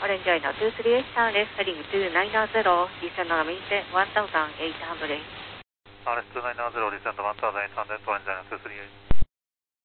Orange China 238 Charles, heading to 990, descend on maintain 1800. RS2990, descend 1800, Orange China 238.